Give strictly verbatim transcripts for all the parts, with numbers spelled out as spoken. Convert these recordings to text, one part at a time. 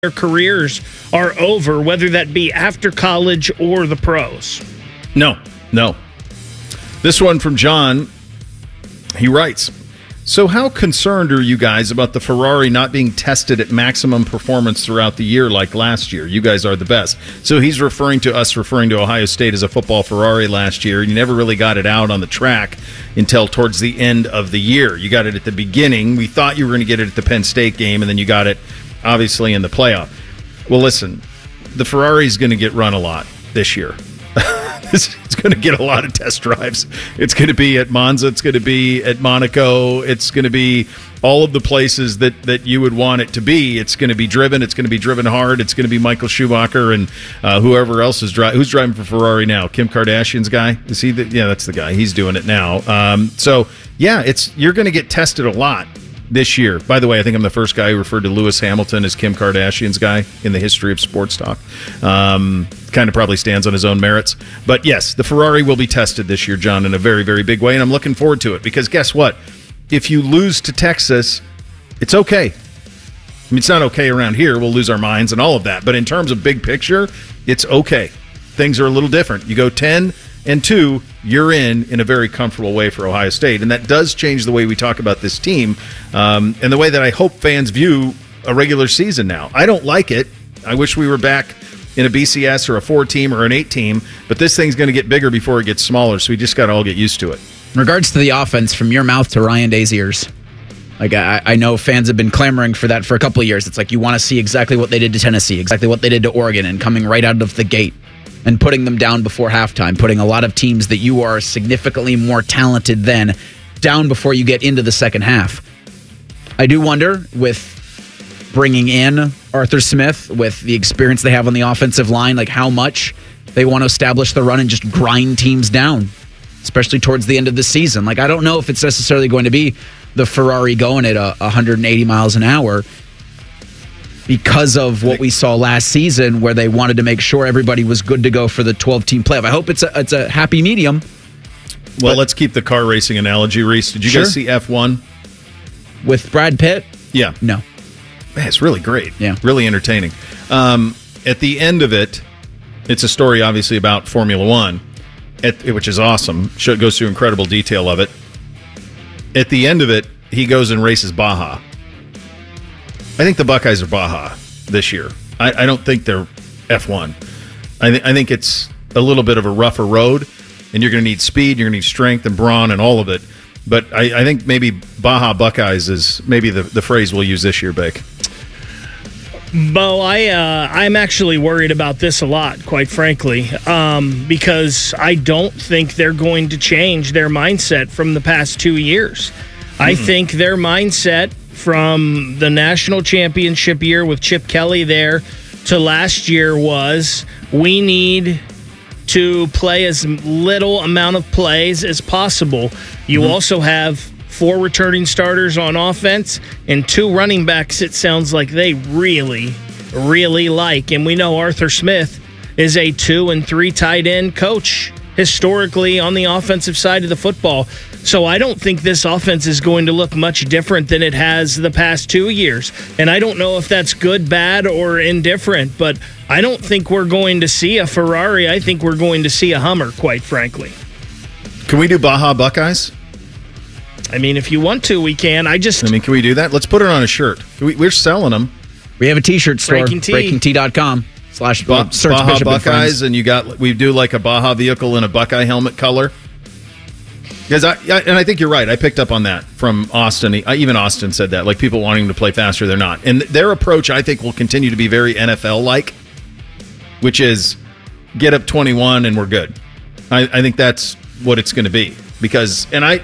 their careers are over, whether that be after college or the pros. No, no. This one from John, he writes, so how concerned are you guys about the Ferrari not being tested at maximum performance throughout the year like last year? You guys are the best. So he's referring to us referring to Ohio State as a football Ferrari last year. You never really got it out on the track until towards the end of the year. You got it at the beginning. We thought you were going to get it at the Penn State game, and then you got it obviously in the playoff. Well, listen, the Ferrari is going to get run a lot this year. It's going to get a lot of test drives. It's going to be at Monza. It's going to be at Monaco. It's going to be all of the places that, that you would want it to be. It's going to be driven. It's going to be driven hard. It's going to be Michael Schumacher and uh, whoever else is driving. Who's driving for Ferrari now? Kim Kardashian's guy? Is he? The, yeah, that's the guy. He's doing it now. Um, so, yeah, it's you're going to get tested a lot this year. By the way, I think I'm the first guy who referred to Lewis Hamilton as Kim Kardashian's guy in the history of sports talk. Um, kind of probably stands on his own merits. But yes, the Ferrari will be tested this year, John, in a very, very big way, and I'm looking forward to it because guess what? If you lose to Texas, it's okay. I mean, it's not okay around here. We'll lose our minds and all of that. But in terms of big picture, it's okay. Things are a little different. You go ten and two, you're in in a very comfortable way for Ohio State. And that does change the way we talk about this team um, and the way that I hope fans view a regular season now. I don't like it. I wish we were back in a B C S or a four-team or an eight-team, but this thing's going to get bigger before it gets smaller, so we just got to all get used to it. In regards to the offense, from your mouth to Ryan Day's ears, like I, I know fans have been clamoring for that for a couple of years. It's like you want to see exactly what they did to Tennessee, exactly what they did to Oregon, and coming right out of the gate and putting them down before halftime, putting a lot of teams that you are significantly more talented than down before you get into the second half. I do wonder, with bringing in Arthur Smith, with the experience they have on the offensive line, like how much they want to establish the run and just grind teams down, especially towards the end of the season. Like, I don't know if it's necessarily going to be the Ferrari going at a one hundred eighty miles an hour because of what we saw last season where they wanted to make sure everybody was good to go for the twelve-team playoff. I hope it's a, it's a happy medium. Well, let's keep the car racing analogy, Reese. Did you Sure. guys see F one? With Brad Pitt? Yeah. No. Man, it's really great. Yeah. Really entertaining. Um, at the end of it, it's a story obviously about Formula One, at, which is awesome. It goes through incredible detail of it. At the end of it, he goes and races Baja. I think the Buckeyes are Baja this year. I, I don't think they're F one. I, th- I think it's a little bit of a rougher road, and you're going to need speed, you're going to need strength and brawn and all of it. But I, I think maybe Baja Buckeyes is maybe the, the phrase we'll use this year, Bake. Bo, I, uh, I'm actually worried about this a lot, quite frankly, um, because I don't think they're going to change their mindset from the past two years. Mm-hmm. I think their mindset from the national championship year with Chip Kelly there to last year was we need to play as little amount of plays as possible. You mm-hmm. also have four returning starters on offense and two running backs it sounds like they really, really like. And we know Arthur Smith is a two and three tight end coach historically on the offensive side of the football. So I don't think this offense is going to look much different than it has the past two years. And I don't know if that's good, bad, or indifferent, but I don't think we're going to see a Ferrari. I think we're going to see a Hummer, quite frankly. Can we do Baja Buckeyes? I mean, if you want to, we can. I just... I mean, can we do that? Let's put it on a shirt. We, we're selling them. We have a T-shirt store. Breaking T. breaking T dot com slash ba- search Baja Bishop and Buckeyes, and you got we do like a Baja vehicle in a Buckeye helmet color. Because I, I and I think you're right. I picked up on that from Austin. I, even Austin said that. Like people wanting to play faster, they're not. And their approach, I think, will continue to be very N F L-like, which is get up twenty-one and we're good. I, I think that's what it's going to be. Because and I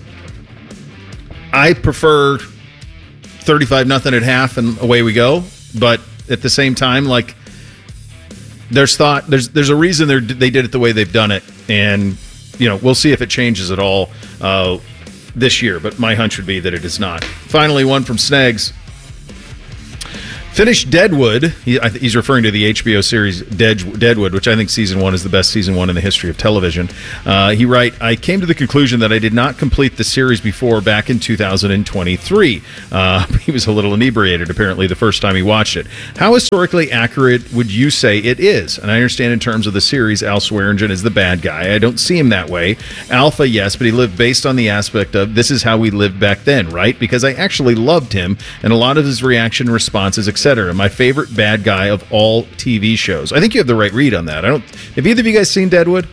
I prefer thirty-five nothing at half and away we go. But at the same time, like there's thought there's there's a reason they they did it the way they've done it, and you know we'll see if it changes at all uh, this year. But my hunch would be that it is not. Finally, one from Snags. Finished Deadwood. He, I th- he's referring to the H B O series Dead- Deadwood, which I think season one is the best season one in the history of television. Uh, he write, I came to the conclusion that I did not complete the series before back in two thousand twenty-three. Uh, he was a little inebriated, apparently, the first time he watched it. How historically accurate would you say it is? And I understand in terms of the series, Al Swearingen is the bad guy. I don't see him that way. Alpha, yes, but he lived based on the aspect of this is how we lived back then, right? Because I actually loved him and a lot of his reaction responses, et cetera. My favorite bad guy of all T V shows. I think you have the right read on that. I don't. Have either of you guys seen Deadwood?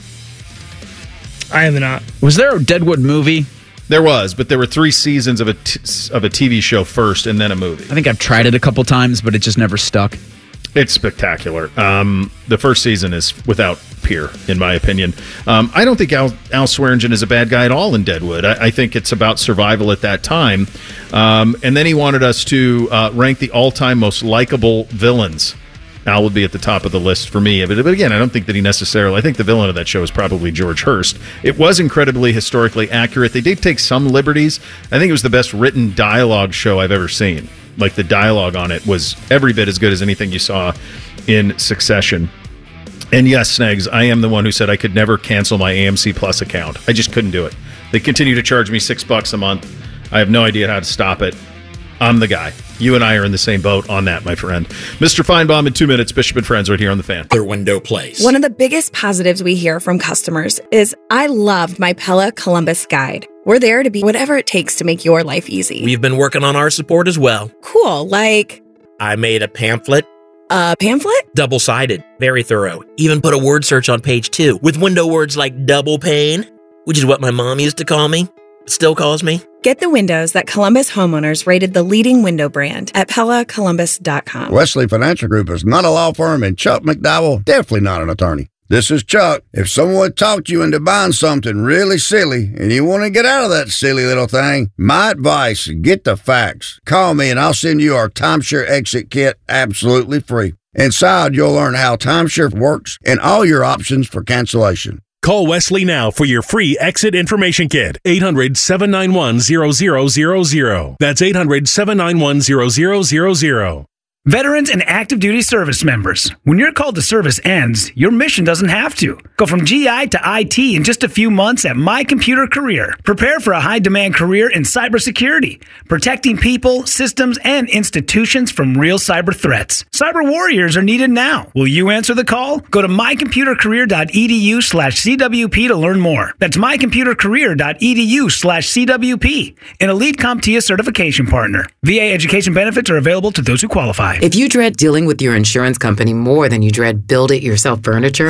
I have not. Was there a Deadwood movie? There was, but there were three seasons of a t- of a T V show first, and then a movie. I think I've tried it a couple times, but it just never stuck. It's spectacular. Um, the first season is without peer, in my opinion. Um, I don't think Al, Al Swearingen is a bad guy at all in Deadwood. I, I think it's about survival at that time. Um, and then he wanted us to uh, rank the all-time most likable villains. Al would be at the top of the list for me. But, but again, I don't think that he necessarily... I think the villain of that show is probably George Hurst. It was incredibly historically accurate. They did take some liberties. I think it was the best written dialogue show I've ever seen. Like, the dialogue on it was every bit as good as anything you saw in Succession. And yes, Snags, I am the one who said I could never cancel my A M C Plus account. I just couldn't do it. They continue to charge me six bucks a month. I have no idea how to stop it. I'm the guy. You and I are in the same boat on that, my friend. Mister Feinbaum in two minutes. Bishop and Friends right here on The Fan. Their window place. One of the biggest positives we hear from customers is, I loved my Pella Columbus guide. We're there to be whatever it takes to make your life easy. We've been working on our support as well. Cool, like... I made a pamphlet. A pamphlet? Double-sided. Very thorough. Even put a word search on page two with window words like double pane, which is what my mom used to call me. Still calls me. Get the windows that Columbus homeowners rated the leading window brand at Pella Columbus dot com. Wesley Financial Group is not a law firm, and Chuck McDowell definitely not an attorney. This is Chuck. If someone talked you into buying something really silly and you want to get out of that silly little thing, my advice, get the facts. Call me and I'll send you our timeshare exit kit absolutely free. Inside, you'll learn how timeshare works and all your options for cancellation. Call Wesley now for your free exit information kit. eight hundred, seven nine one, zero zero zero zero. That's eight hundred, seven nine one, zero zero zero zero. Veterans and active duty service members, when your call to service ends, your mission doesn't have to. Go from G I to I T in just a few months at My Computer Career. Prepare for a high-demand career in cybersecurity, protecting people, systems, and institutions from real cyber threats. Cyber warriors are needed now. Will you answer the call? Go to mycomputercareer.edu slash CWP to learn more. That's mycomputercareer.edu slash CWP, an Elite CompTIA certification partner. V A education benefits are available to those who qualify. If you dread dealing with your insurance company more than you dread build-it-yourself furniture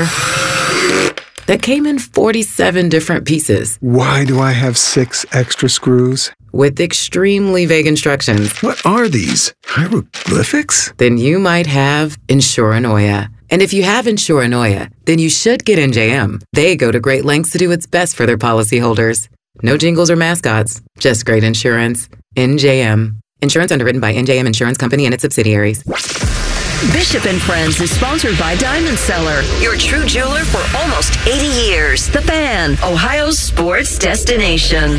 that came in forty-seven different pieces. Why do I have six extra screws? With extremely vague instructions. What are these? Hieroglyphics? Then you might have Insuranoia. And if you have Insuranoia, then you should get N J M. They go to great lengths to do its best for their policyholders. No jingles or mascots, just great insurance. N J M. Insurance underwritten by N J M Insurance Company and its subsidiaries. Bishop and Friends is sponsored by Diamond Seller, your true jeweler for almost eighty years. The Fan, Ohio's sports destination.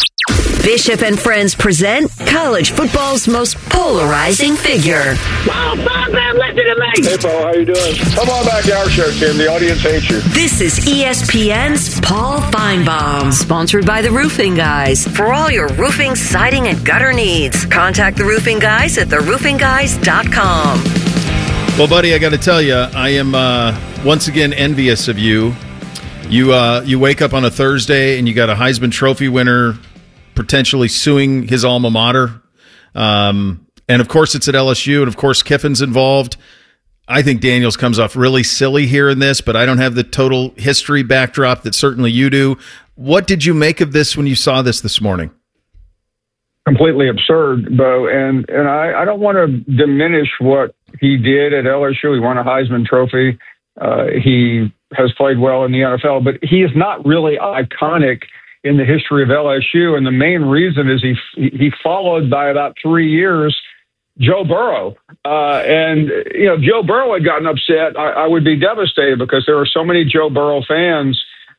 Bishop and Friends present college football's most polarizing figure. Paul Feinbaum, listen to me. Hey, Paul, how you doing? Come on back to our show, Tim. The audience hates you. This is E S P N's Paul Feinbaum, sponsored by the Roofing Guys. For all your roofing, siding, and gutter needs, contact the Roofing Guys at the roofing guys dot com. Well, buddy, I got to tell you, I am uh, once again envious of you. You uh, you wake up on a Thursday and you got a Heisman Trophy winner potentially suing his alma mater. Um, and, of course, it's at L S U, and, of course, Kiffin's involved. I think Daniels comes off really silly here in this, but I don't have the total history backdrop that certainly you do. What did you make of this when you saw this this morning? Completely absurd, Bo. And, and I, I don't want to diminish what he did at L S U. He won a Heisman Trophy. Uh, he has played well in the N F L, but he is not really iconic in the history of L S U. And the main reason is he he followed by about three years Joe Burrow. Uh, and, you know, if Joe Burrow had gotten upset, I, I would be devastated because there are so many Joe Burrow fans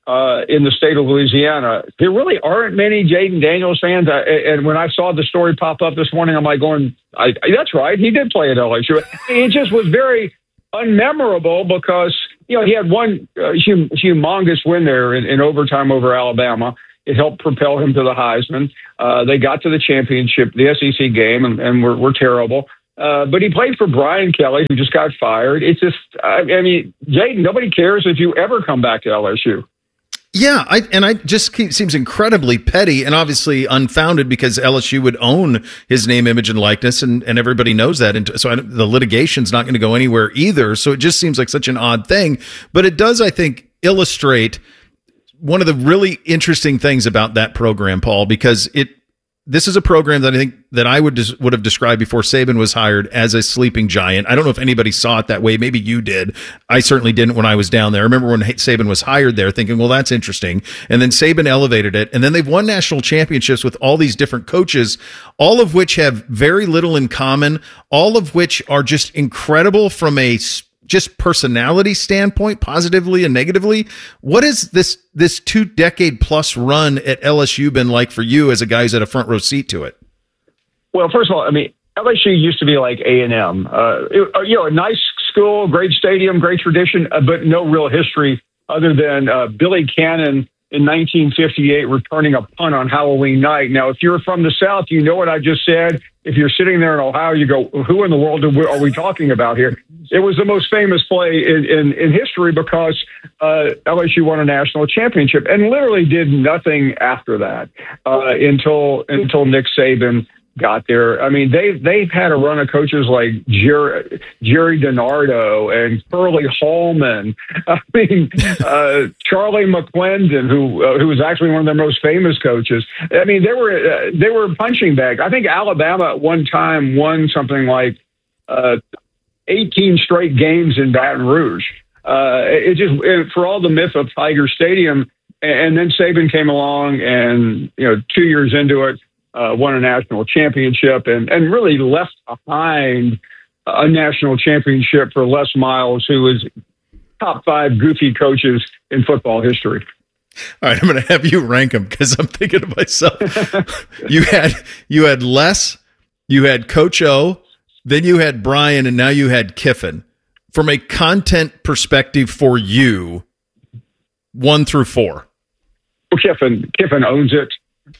uh, in the state of Louisiana. There really aren't many Jaden Daniels fans. I, and when I saw the story pop up this morning, I'm like going, I, that's right. He did play at L S U. It just was very unmemorable because, you know, he had one uh, hum, humongous win there in, in overtime over Alabama. It helped propel him to the Heisman. Uh, they got to the championship, the S E C game, and, and were, were terrible. Uh, but he played for Brian Kelly, who just got fired. It's just, I, I mean, Jaden, nobody cares if you ever come back to L S U. Yeah, I, and I just keep, seems incredibly petty and obviously unfounded because L S U would own his name, image, and likeness, and, and everybody knows that. And so I, the litigation's not going to go anywhere either. So it just seems like such an odd thing. But it does, I think, illustrate one of the really interesting things about that program, Paul, because it this is a program that I think that I would des- would have described before Saban was hired as a sleeping giant. I don't know if anybody saw it that way. Maybe you did. I certainly didn't when I was down there. I remember when Saban was hired there thinking, well, that's interesting. And then Saban elevated it. And then they've won national championships with all these different coaches, all of which have very little in common, all of which are just incredible from a just personality standpoint, positively and negatively. What has this this two decade plus run at L S U been like for you as a guy who's had a front row seat to it? Well, first of all, I mean, L S U used to be like A and M. Uh, it, you know, a nice school, great stadium, great tradition, uh, but no real history other than uh, Billy Cannon in nineteen fifty-eight returning a punt on Halloween night. Now, if you're from the South, you know what I just said. If you're sitting there in Ohio, you go, who in the world are we talking about here? It was the most famous play in, in, in history because uh, L S U won a national championship and literally did nothing after that uh, until until Nick Saban got there. I mean, they've, they've had a run of coaches like Jerry, Jerry DiNardo and Curly Hallman. I mean, uh, Charlie McClendon, who uh, who was actually one of their most famous coaches. I mean, they were uh, they were punching bags. I think Alabama at one time won something like uh, eighteen straight games in Baton Rouge. Uh, it just it, for all the myth of Tiger Stadium, and then Saban came along, and you know, two years into it, Uh, won a national championship and, and really left behind a national championship for Les Miles, who is top five goofy coaches in football history. All right, I'm going to have you rank them because I'm thinking to myself, you had you had Les, you had Coach O, then you had Brian, and now you had Kiffin. From a content perspective for you, one through four. Well, Kiffin, Kiffin owns it.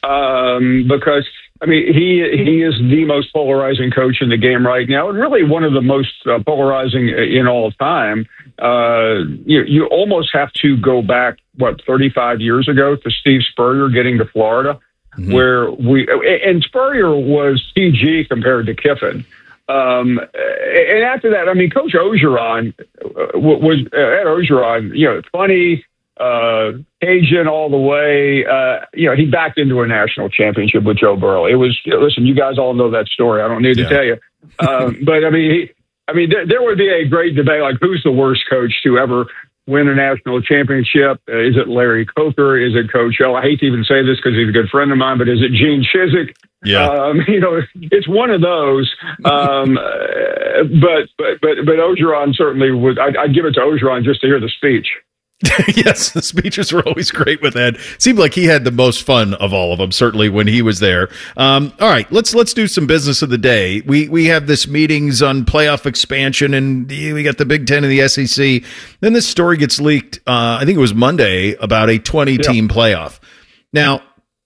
Um, because I mean, he he is the most polarizing coach in the game right now, and really one of the most uh, polarizing in all time. Uh, you you almost have to go back what thirty-five years ago to Steve Spurrier getting to Florida, mm-hmm. where we and Spurrier was P G compared to Kiffin. Um, and after that, I mean, Coach Orgeron was at Orgeron, you know, funny. Uh, Cajun all the way. Uh, you know, he backed into a national championship with Joe Burrow. It was, listen, you guys all know that story. I don't need to yeah. tell you. Um, but I mean, he, I mean, there, there would be a great debate like who's the worst coach to ever win a national championship? Uh, is it Larry Coker? Is it Coach O? I hate to even say this because he's a good friend of mine, but is it Gene Chizik? Yeah. Um, you know, it's one of those. Um, uh, but, but, but, but Orgeron certainly would, I'd, I'd give it to Orgeron just to hear the speech. Yes, the speeches were always great with Ed. Seemed like he had the most fun of all of them, certainly when he was there. Um, all right, let's let's do some business of the day. We we have this meetings on playoff expansion, and we got the Big Ten and the S E C. Then this story gets leaked, uh, I think it was Monday, about a twenty-team yeah. playoff. Now,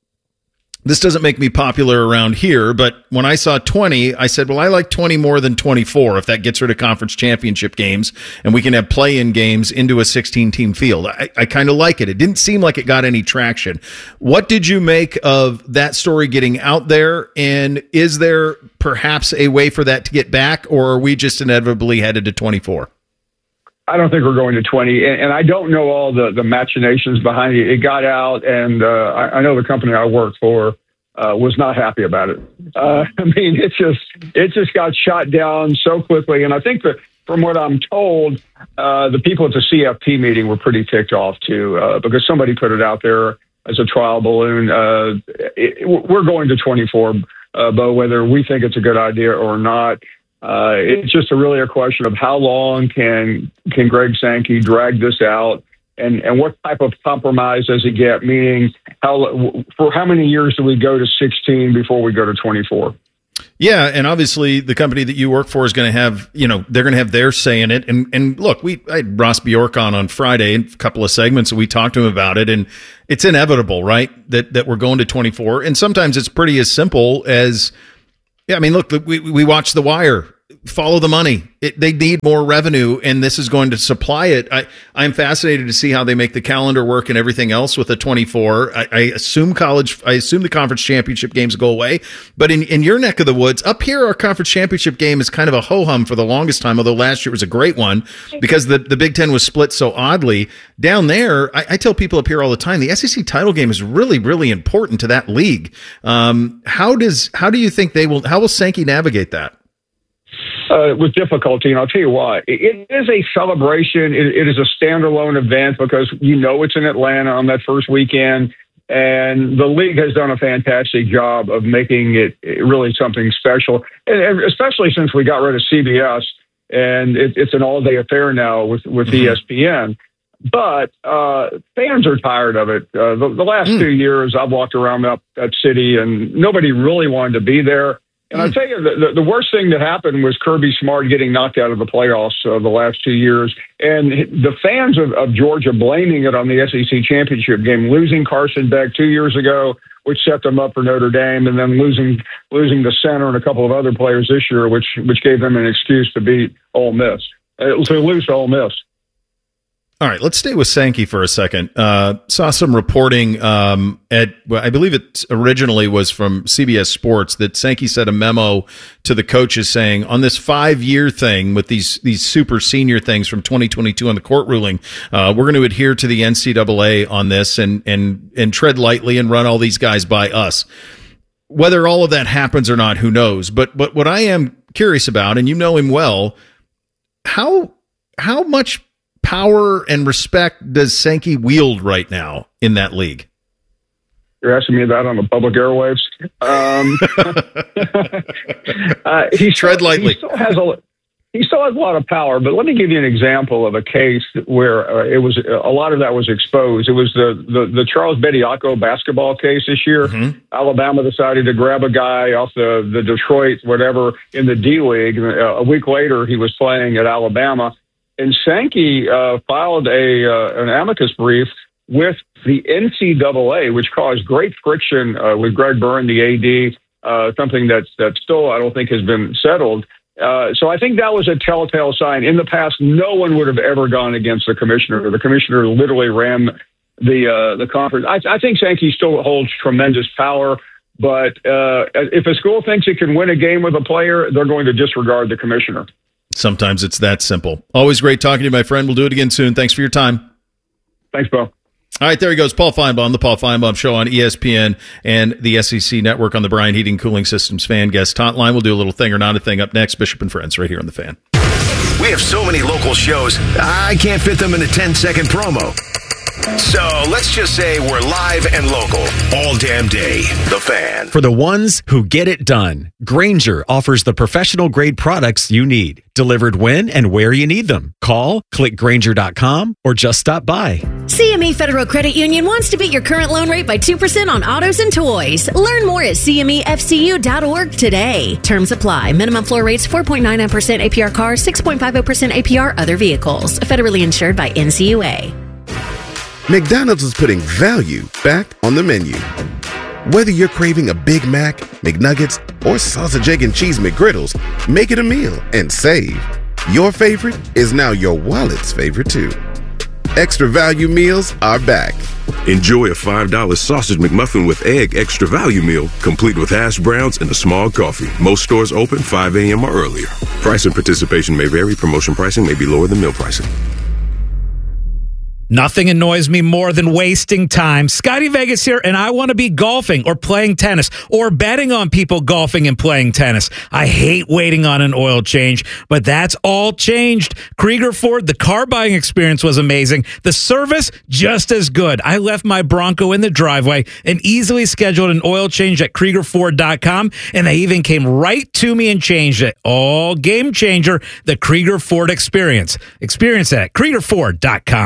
this doesn't make me popular around here, but when I saw twenty, I said, well, I like twenty more than twenty-four if that gets rid of conference championship games and we can have play-in games into a sixteen-team field. I, I kind of like it. It didn't seem like it got any traction. What did you make of that story getting out there, and is there perhaps a way for that to get back, or are we just inevitably headed to twenty-four? I don't think we're going to twenty, and, and I don't know all the, the machinations behind it. It got out, and uh, I, I know the company I work for uh, was not happy about it. Uh, I mean, it just it just got shot down so quickly, and I think that from what I'm told, uh, the people at the C F P meeting were pretty ticked off too, uh, because somebody put it out there as a trial balloon. Uh, it, we're going to twenty-four, uh, Bo, whether we think it's a good idea or not. Uh, it's just a really a question of how long can can Greg Sankey drag this out And, and what type of compromise does it get? Meaning, how for how many years do we go to sixteen before we go to twenty-four? Yeah, and obviously the company that you work for is going to have, you know, they're going to have their say in it. And and look, we I had Ross Bjork on on Friday, a couple of segments, and we talked to him about it, and it's inevitable, right, that that we're going to twenty-four. And sometimes it's pretty as simple as, yeah, I mean, look, we we watch The Wire. Follow the money. It, they need more revenue, and this is going to supply it. I, I'm fascinated to see how they make the calendar work and everything else with the twenty-four. I, I assume college, I assume the conference championship games go away. But in, in your neck of the woods, up here, our conference championship game is kind of a ho-hum for the longest time, although last year was a great one because the, the Big Ten was split so oddly. Down there, I, I tell people up here all the time, the S E C title game is really, really important to that league. Um, how does how do you think they will, how will Sankey navigate that? Uh, with difficulty, and I'll tell you why. It is a celebration. It, it is a standalone event because you know it's in Atlanta on that first weekend, and the league has done a fantastic job of making it really something special, and, and especially since we got rid of C B S, and it, it's an all-day affair now with, with mm-hmm. E S P N. But uh, fans are tired of it. Uh, the, the last mm. two years, I've walked around that, that city, and nobody really wanted to be there. And I'll tell you, the, the worst thing that happened was Kirby Smart getting knocked out of the playoffs uh, the last two years. And the fans of, of Georgia blaming it on the S E C championship game, losing Carson Beck two years ago, which set them up for Notre Dame, and then losing losing the center and a couple of other players this year, which which gave them an excuse to beat Ole Miss, uh, to lose to Ole Miss. All right, let's stay with Sankey for a second. Uh, saw some reporting um, at, well, I believe it originally was from C B S Sports, that Sankey sent a memo to the coaches saying on this five-year thing with these these super senior things from twenty twenty-two on the court ruling, uh, we're going to adhere to the N C double A on this and and and tread lightly and run all these guys by us. Whether all of that happens or not, who knows? But but what I am curious about, and you know him well, how how much power and respect does Sankey wield right now in that league? You're asking me that on the public airwaves. Um, uh, he tread lightly. He still has a he still has a lot of power. But let me give you an example of a case where uh, it was a lot of that was exposed. It was the the, the Charles Bediako basketball case this year. Mm-hmm. Alabama decided to grab a guy off the the Detroit whatever in the D League. A week later, he was playing at Alabama. And Sankey uh, filed a uh, an amicus brief with the N C double A, which caused great friction uh, with Greg Byrne, the A D, uh, something that's that still I don't think has been settled. Uh, so I think that was a telltale sign. In the past, no one would have ever gone against the commissioner. The commissioner literally ran the uh, the conference. I, I think Sankey still holds tremendous power. But uh, if a school thinks it can win a game with a player, they're going to disregard the commissioner. Sometimes it's that simple. Always great talking to you, my friend. We'll do it again soon. Thanks for your time. Thanks, Bo. All right, there he goes. Paul Feinbaum, the Paul Feinbaum Show on E S P N and the S E C Network on the Brian Heating Cooling Systems Fan Guest Hotline. We'll do a little thing or not a thing up next. Bishop and Friends right here on the Fan. We have so many local shows, I can't fit them in a ten-second promo. So let's just say we're live and local all damn day. The Fan. For the ones who get it done, Grainger offers the professional grade products you need, delivered when and where you need them. Call, click Grainger dot com, or just stop by. C M E Federal Credit Union wants to beat your current loan rate by two percent on autos and toys. Learn more at C M E F C U dot org today. Terms apply. Minimum floor rates four point nine nine percent A P R cars, six point five zero percent A P R other vehicles. Federally insured by N C U A. McDonald's is putting value back on the menu. Whether you're craving a Big Mac, McNuggets, or sausage, egg, and cheese McGriddles, make it a meal and save. Your favorite is now your wallet's favorite too. Extra value meals are back. Enjoy a five dollar sausage McMuffin with egg extra value meal, complete with hash browns and a small coffee. Most stores open five a.m. or earlier. Price and participation may vary. Promotion pricing may be lower than meal pricing. Nothing annoys me more than wasting time. Scotty Vegas here, and I want to be golfing or playing tennis or betting on people golfing and playing tennis. I hate waiting on an oil change, but that's all changed. Krieger Ford, the car buying experience was amazing. The service, just as good. I left my Bronco in the driveway and easily scheduled an oil change at Krieger Ford dot com, and they even came right to me and changed it. All game changer, the Krieger Ford experience. Experience that at Krieger Ford dot com. Last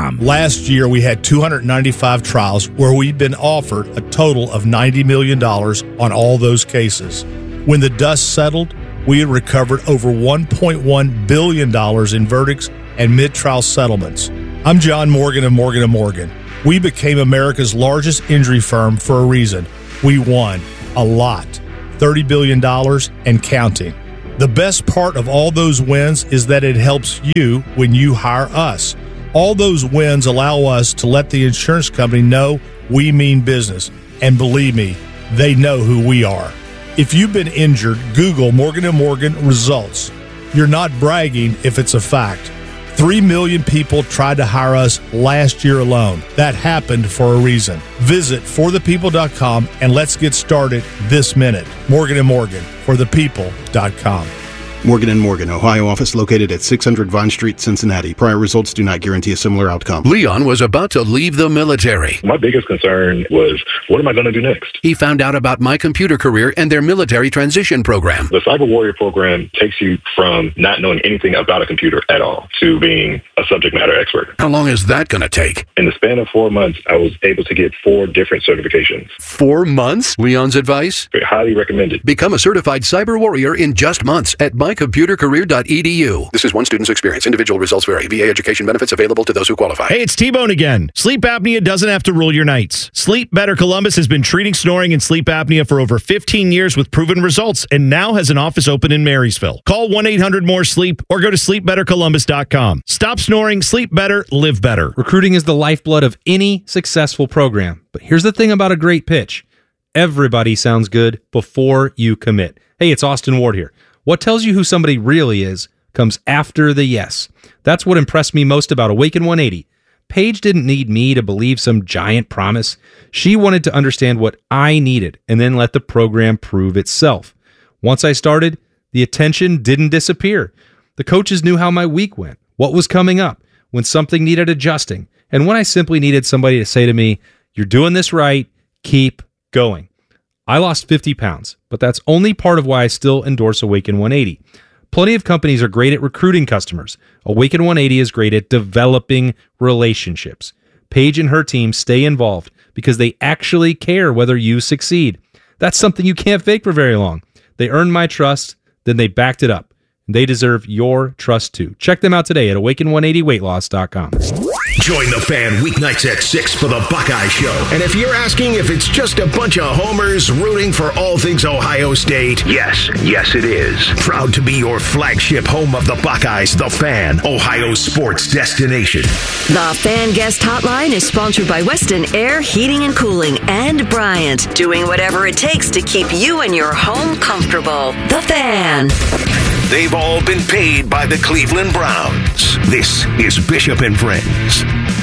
last year, we had two hundred ninety-five trials where we've been offered a total of ninety million dollars on all those cases. When the dust settled, we had recovered over one point one billion dollars in verdicts and mid-trial settlements. I'm John Morgan of Morgan and Morgan. We became America's largest injury firm for a reason. We won a lot, thirty billion dollars and counting. The best part of all those wins is that it helps you when you hire us. All those wins allow us to let the insurance company know we mean business. And believe me, they know who we are. If you've been injured, Google Morgan and Morgan results. You're not bragging if it's a fact. Three million people tried to hire us last year alone. That happened for a reason. Visit for the people dot com and let's get started this minute. Morgan and Morgan, for the people dot com. Morgan and Morgan, Ohio office located at six hundred Vine Street, Cincinnati. Prior results do not guarantee a similar outcome. Leon was about to leave the military. My biggest concern was, what am I going to do next? He found out about My Computer Career and their military transition program. The Cyber Warrior program takes you from not knowing anything about a computer at all to being a subject matter expert. How long is that going to take? In the span of four months, I was able to get four different certifications. Four months? Leon's advice? Highly recommended. Become a certified cyber warrior in just months at my computer career dot e d u. This is one student's experience. Individual results vary. V A education benefits available to those who qualify. Hey, it's T-Bone again. Sleep apnea doesn't have to rule your nights. Sleep Better Columbus has been treating snoring and sleep apnea for over fifteen years with proven results and now has an office open in Marysville. Call one eight hundred more sleep or go to sleep better columbus dot com. Stop snoring, sleep better, live better. Recruiting is the lifeblood of any successful program. But here's the thing about a great pitch. Everybody sounds good before you commit. Hey, it's Austin Ward here. What tells you who somebody really is comes after the yes. That's what impressed me most about Awaken one eighty. Paige didn't need me to believe some giant promise. She wanted to understand what I needed and then let the program prove itself. Once I started, the attention didn't disappear. The coaches knew how my week went, what was coming up, when something needed adjusting, and when I simply needed somebody to say to me, "You're doing this right, keep going." I lost fifty pounds, but that's only part of why I still endorse Awaken one eighty. Plenty of companies are great at recruiting customers. Awaken one eighty is great at developing relationships. Paige and her team stay involved because they actually care whether you succeed. That's something you can't fake for very long. They earned my trust, then they backed it up. They deserve your trust too. Check them out today at awaken one eighty weight loss dot com. Join the fan weeknights at six for the Buckeye Show. And if you're asking if it's just a bunch of homers rooting for all things Ohio State, yes, yes it is. Proud to be your flagship home of the Buckeyes, the Fan, Ohio sports destination. The Fan Guest Hotline is sponsored by Weston Air Heating and Cooling and Bryant, doing whatever it takes to keep you and your home comfortable. The Fan. They've all been paid by the Cleveland Browns. This is Bishop and Friends.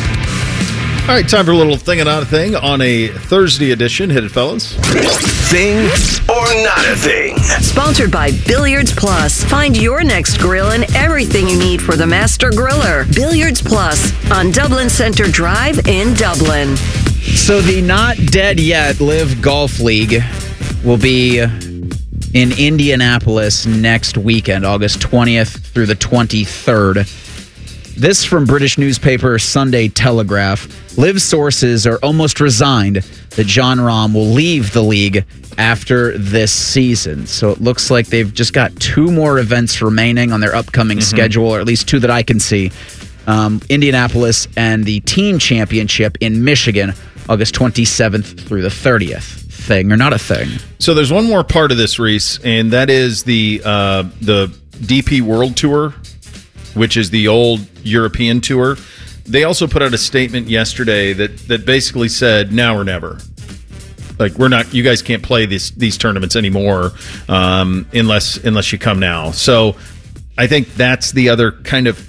All right, time for a little thing and not a thing on a Thursday edition. Hit it, fellas. Thing or not a thing. Sponsored by Billiards Plus. Find your next grill and everything you need for the master griller. Billiards Plus on Dublin Center Drive in Dublin. So the Not Dead Yet Live Golf League will be in Indianapolis next weekend, August twentieth through the twenty-third. This from British newspaper Sunday Telegraph. Live sources are almost resigned that Jon Rahm will leave the league after this season. So it looks like they've just got two more events remaining on their upcoming mm-hmm. schedule, or at least two that I can see. Um, Indianapolis and the Team Championship in Michigan, August twenty-seventh through the thirtieth. Thing or not a thing? So there's one more part of this, Reese, and that is the uh, the D P World Tour, which is the old European tour. They also put out a statement yesterday that that basically said now or never. Like, we're not, you guys can't play these these tournaments anymore um, unless unless you come now. So I think that's the other kind of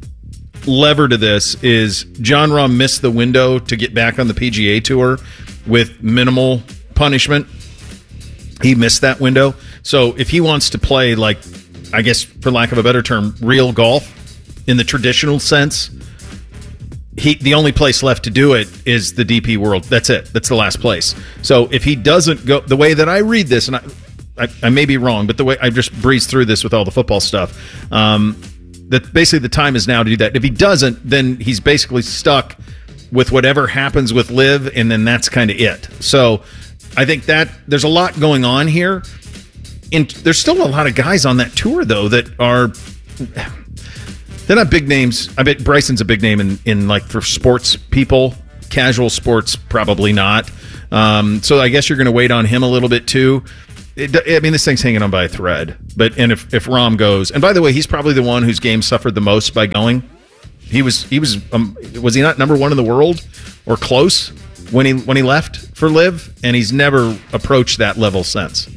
lever to this is Jon Rahm missed the window to get back on the P G A Tour with minimal punishment. He missed that window. So if he wants to play, like, I guess for lack of a better term, real golf in the traditional sense, he the only place left to do it is the D P World. That's it. That's the last place. So if he doesn't go, the way that I read this, and I, I, I may be wrong, but the way I just breezed through this with all the football stuff, um, that basically the time is now to do that. If he doesn't, then he's basically stuck with whatever happens with Liv, and then that's kind of it. So I think that there's a lot going on here. And there's still a lot of guys on that tour, though, that are they're not big names. I bet Bryson's a big name in, in like for sports people, casual sports, probably not. Um, so I guess you're going to wait on him a little bit too. It, I mean, this thing's hanging on by a thread. But and if if Rahm goes, and by the way, he's probably the one whose game suffered the most by going. He was he was um, was he not number one in the world or close when he when he left for Liv, and he's never approached that level since.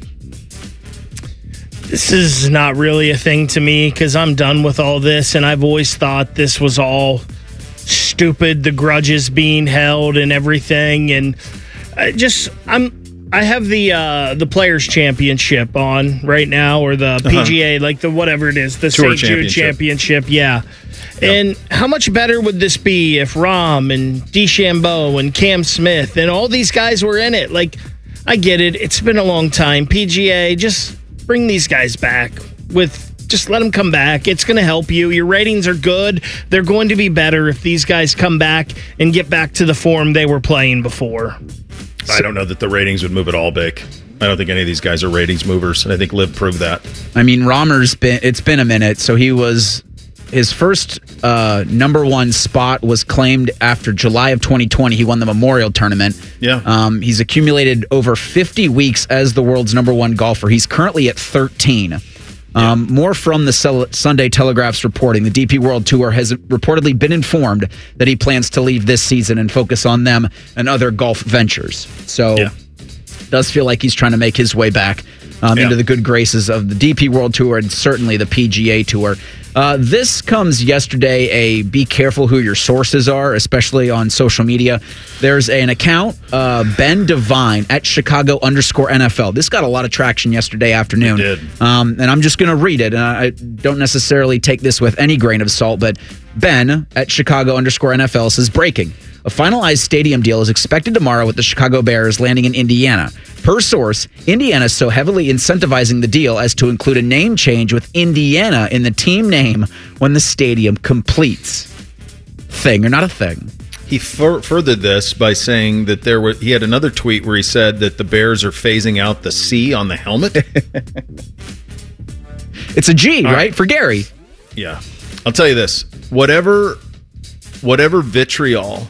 This is not really a thing to me because I'm done with all this, and I've always thought this was all stupid, the grudges being held and everything, and I just I'm I have the uh, the Players Championship on right now, or the P G A, uh-huh. like the whatever it is, the Saint Jude Championship, yeah. Yep. And how much better would this be if Rahm and DeChambeau and Cam Smith and all these guys were in it? Like, I get it, it's been a long time. P G A, just bring these guys back with just let them come back. It's going to help you. Your ratings are good. They're going to be better if these guys come back and get back to the form they were playing before. I don't know that the ratings would move at all, Bake. I don't think any of these guys are ratings movers, and I think Liv proved that. I mean, Rahmer's been, it's been a minute, so he was, his first uh, number one spot was claimed after July of twenty twenty. He won the Memorial Tournament. Yeah. Um, he's accumulated over fifty weeks as the world's number one golfer. He's currently at thirteen. Um, yeah. More from the Sunday Telegraph's reporting. The D P World Tour has reportedly been informed that he plans to leave this season and focus on them and other golf ventures. So yeah. it does feel like he's trying to make his way back um, yeah. into the good graces of the D P World Tour and certainly the P G A Tour. Uh, this comes yesterday, a be careful who your sources are, especially on social media. There's an account, uh, Ben Devine, at Chicago underscore N F L. This got a lot of traction yesterday afternoon. It did. Um, and I'm just going to read it. And I don't necessarily take this with any grain of salt, but Ben at Chicago underscore N F L says, breaking. A finalized stadium deal is expected tomorrow with the Chicago Bears landing in Indiana. Per source, Indiana is so heavily incentivizing the deal as to include a name change with Indiana in the team name when the stadium completes. Thing or not a thing? He fur- furthered this by saying that there were. He had another tweet where he said that the Bears are phasing out the C on the helmet. It's a G, right? right? For Gary. Yeah. I'll tell you this. Whatever, whatever vitriol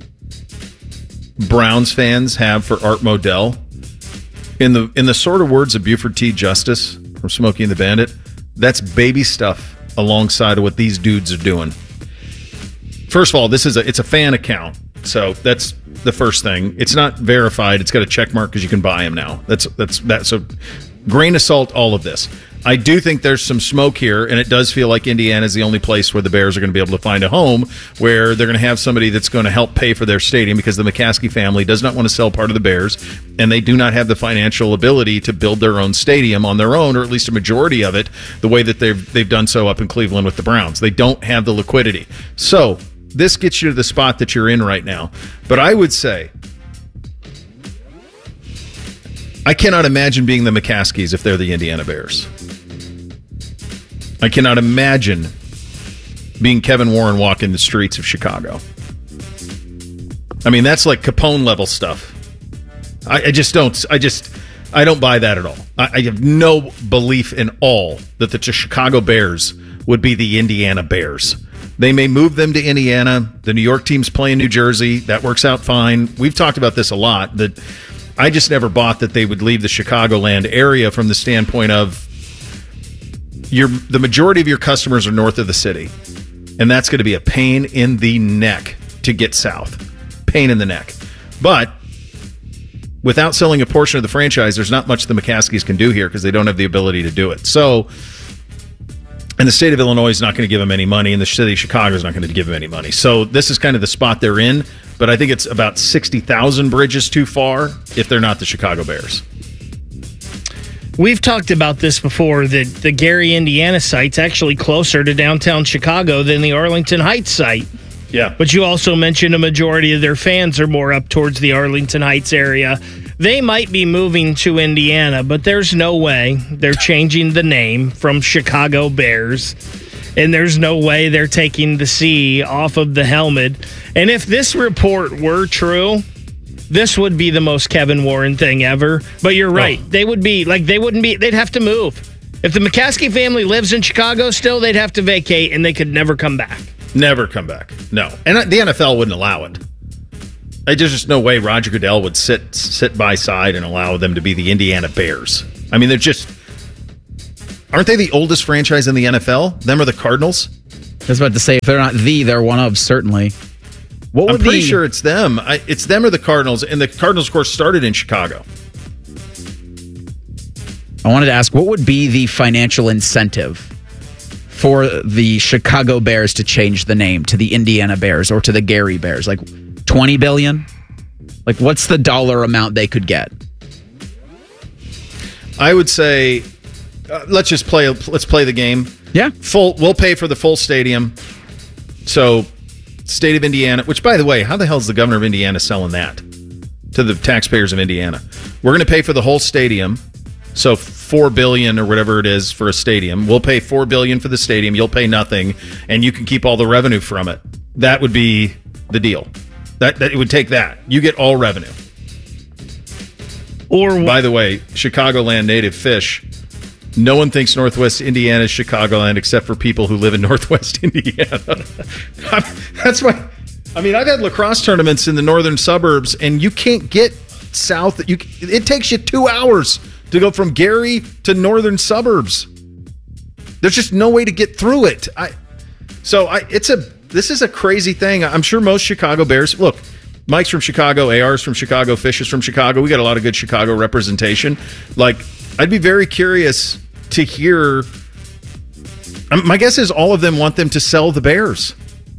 Browns fans have for Art Modell, in the in the sort of words of Buford T. Justice from Smokey and the Bandit, that's baby stuff alongside of what these dudes are doing. First of all, this is a it's a fan account, so that's the first thing. It's not verified. It's got a check mark because you can buy them now. That's that's that's a grain of salt. All of this. I do think there's some smoke here, and it does feel like Indiana is the only place where the Bears are going to be able to find a home, where they're going to have somebody that's going to help pay for their stadium, because the McCaskey family does not want to sell part of the Bears, and they do not have the financial ability to build their own stadium on their own, or at least a majority of it, the way that they've they've done so up in Cleveland with the Browns. They don't have the liquidity. So this gets you to the spot that you're in right now. But I would say, I cannot imagine being the McCaskies if they're the Indiana Bears. I cannot imagine being Kevin Warren walking the streets of Chicago. I mean, that's like Capone level stuff. I, I just don't. I just. I don't buy that at all. I, I have no belief in all that the Chicago Bears would be the Indiana Bears. They may move them to Indiana. The New York teams play in New Jersey. That works out fine. We've talked about this a lot. That I just never bought that they would leave the Chicagoland area from the standpoint of your the majority of your customers are north of the city, and that's going to be a pain in the neck to get south. Pain in the neck. But without selling a portion of the franchise, there's not much the McCaskies can do here because they don't have the ability to do it. So, and the state of Illinois is not going to give them any money, and the city of Chicago is not going to give them any money. So this is kind of the spot they're in, but I think it's about sixty thousand bridges too far if they're not the Chicago Bears. We've talked about this before, that the Gary, Indiana site's actually closer to downtown Chicago than the Arlington Heights site. Yeah. But you also mentioned a majority of their fans are more up towards the Arlington Heights area. They might be moving to Indiana, but there's no way they're changing the name from Chicago Bears. and there's no way they're taking the C off of the helmet. And if this report were true, this would be the most Kevin Warren thing ever. But you're right. Oh. They would be, like, they wouldn't be, they'd have to move. If the McCaskey family lives in Chicago still, they'd have to vacate, and they could never come back. Never come back. No. And the N F L wouldn't allow it. There's just no way Roger Goodell would sit sit by side and allow them to be the Indiana Bears. I mean, they're just... Aren't they the oldest franchise in the N F L? Them or the Cardinals? I was about to say, if they're not the, they're one of, certainly. What would I'm pretty the, sure it's them. I, it's them or the Cardinals, and the Cardinals, of course, started in Chicago. I wanted to ask, what would be the financial incentive for the Chicago Bears to change the name to the Indiana Bears or to the Gary Bears? Like twenty billion dollars? Like, what's the dollar amount they could get? I would say, uh, let's just play. Let's play the game. Yeah, full. We'll pay for the full stadium. So, state of Indiana. Which, by the way, how the hell is the governor of Indiana selling that to the taxpayers of Indiana? We're going to pay for the whole stadium. So four billion dollars or whatever it is for a stadium. We'll pay four billion dollars for the stadium. You'll pay nothing, and you can keep all the revenue from it. That would be the deal. That, that it would take that. You get all revenue. Or by the way, Chicagoland native Fish. No one thinks Northwest Indiana is Chicagoland except for people who live in Northwest Indiana. That's why. I mean, I've had lacrosse tournaments in the northern suburbs, and you can't get south. You it takes you two hours to go from Gary to northern suburbs. There's just no way to get through it. I so I it's a this is a crazy thing. I'm sure most Chicago Bears look. Mike's from Chicago, A R's from Chicago, Fish is from Chicago. We got a lot of good Chicago representation. Like, I'd be very curious to hear. Um, my guess is all of them want them to sell the Bears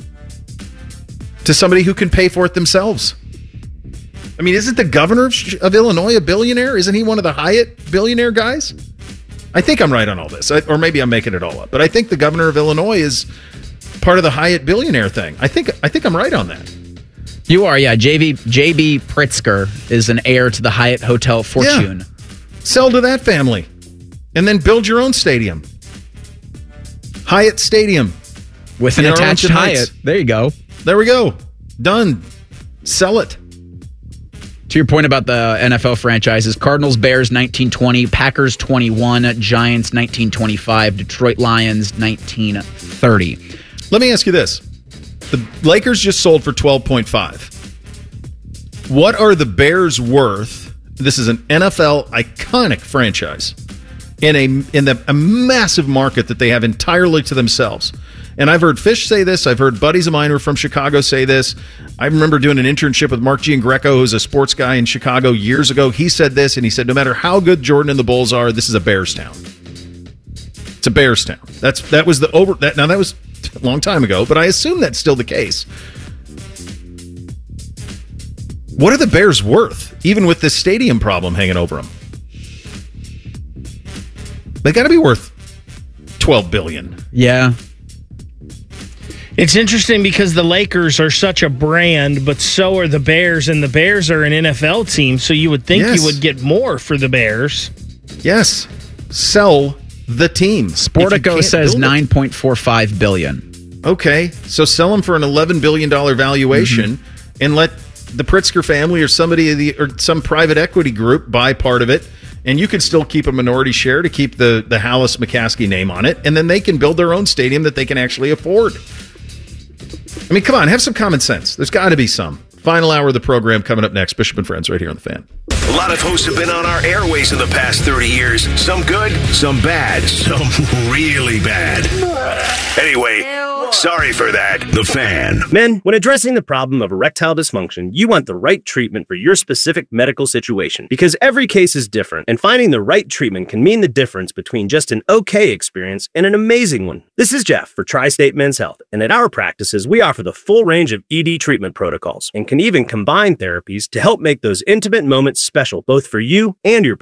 to somebody who can pay for it themselves. I mean, isn't the governor of, of Illinois a billionaire? Isn't he one of the Hyatt billionaire guys? I think I'm right on all this, I, or maybe I'm making it all up. But I think the governor of Illinois is part of the Hyatt billionaire thing. I think I think I'm right on that. You are, yeah. J B J B Pritzker is an heir to the Hyatt Hotel fortune. Yeah. Sell to that family, and then build your own stadium. Hyatt Stadium with an attached Hyatt. There you go. There we go. Done. Sell it. To your point about the N F L franchises, Cardinals, Bears, nineteen twenty, Packers, twenty-one, Giants, nineteen twenty-five, Detroit Lions, nineteen thirty. Let me ask you this. The Lakers just sold for twelve point five. What are the Bears worth? This is an N F L iconic franchise in a in the, a massive market that they have entirely to themselves. And I've heard Fish say this. I've heard buddies of mine who are from Chicago say this. I remember doing an internship with Mark Giangreco, who's a sports guy in Chicago years ago. He said this, and he said, no matter how good Jordan and the Bulls are, this is a Bears town. It's a Bears town. That's that was the over. That now that was a long time ago, but I assume that's still the case. What are the Bears worth, even with this stadium problem hanging over them? They got to be worth twelve billion dollars. Yeah. It's interesting because the Lakers are such a brand, but so are the Bears, and the Bears are an N F L team, so you would think Yes. you would get more for the Bears. Yes. Sell the team. Sportico says nine point four five billion dollars. Okay, so sell them for an eleven billion dollars valuation mm-hmm. and let the Pritzker family or somebody the, or some private equity group buy part of it, and you could still keep a minority share to keep the, the Hallis McCaskey name on it, and then they can build their own stadium that they can actually afford. I mean, come on, have some common sense. There's got to be some. Final hour of the program coming up next. Bishop and Friends right here on The Fan. A lot of hosts have been on our airways in the past thirty years. Some good, some bad, some really bad. Anyway, sorry for that. The Fan. Men, when addressing the problem of erectile dysfunction, you want the right treatment for your specific medical situation because every case is different, and finding the right treatment can mean the difference between just an okay experience and an amazing one. This is Jeff for Tri-State Men's Health, and at our practices, we offer the full range of E D treatment protocols and can even combine therapies to help make those intimate moments special both for you and your partner.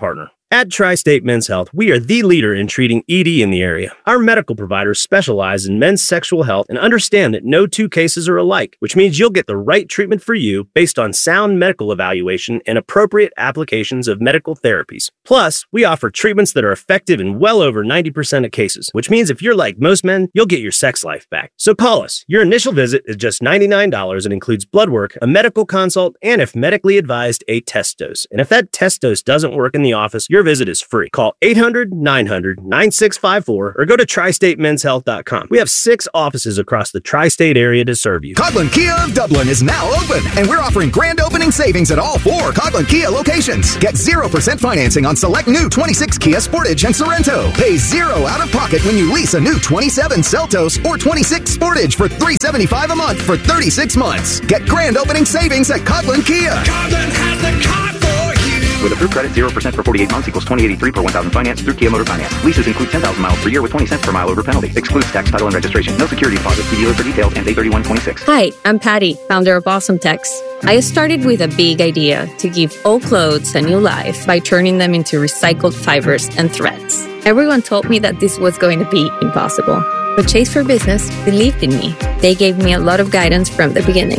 At Tri-State Men's Health, we are the leader in treating E D in the area. Our medical providers specialize in men's sexual health and understand that no two cases are alike, which means you'll get the right treatment for you based on sound medical evaluation and appropriate applications of medical therapies. Plus, we offer treatments that are effective in well over ninety percent of cases, which means if you're like most men, you'll get your sex life back. So call us. Your initial visit is just ninety-nine dollars and includes blood work, a medical consult, and if medically advised, a test dose. And if that test dose doesn't work in the office, your visit is free. Call eight hundred, nine hundred, nine six five four or go to tri state men's health dot com. We have six offices across the tri-state area to serve you. Coghlan Kia of Dublin is now open, and we're offering grand opening savings at all four Coghlan Kia locations. Get zero percent financing on select new twenty-six Kia Sportage and Sorento. Pay zero out of pocket when you lease a new twenty-seven Seltos or twenty-six Sportage for three hundred seventy-five dollars a month for thirty-six months. Get grand opening savings at Coghlan Kia. Coghlan has the car for you. With approved credit, zero percent for forty-eight months equals twenty eighty-three per one thousand finance through Kia Motor Finance. Leases include ten thousand miles per year with twenty cents per mile over penalty. Excludes tax, title, and registration. No security deposit. See dealer for details and A thirty-one twenty-six. Hi, I'm Patty, founder of Awesome Tex. I started with a big idea to give old clothes a new life by turning them into recycled fibers and threads. Everyone told me that this was going to be impossible. But Chase for Business believed in me. They gave me a lot of guidance from the beginning.